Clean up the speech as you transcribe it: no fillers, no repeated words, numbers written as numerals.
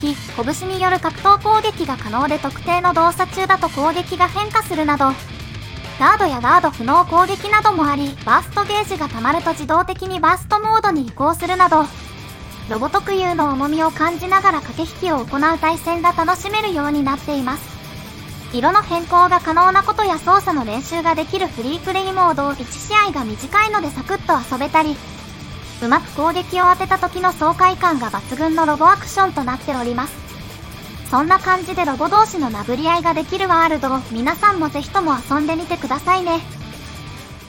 拳による格闘攻撃が可能で特定の動作中だと攻撃が変化するなど、ガードやガード不能攻撃などもあり、バーストゲージが溜まると自動的にバーストモードに移行するなど、ロボ特有の重みを感じながら駆け引きを行う対戦が楽しめるようになっています。色の変更が可能なことや操作の練習ができるフリープレイモード、1試合が短いのでサクッと遊べたり、うまく攻撃を当てた時の爽快感が抜群のロボアクションとなっております。そんな感じでロボ同士の殴り合いができるワールドを皆さんもぜひとも遊んでみてくださいね。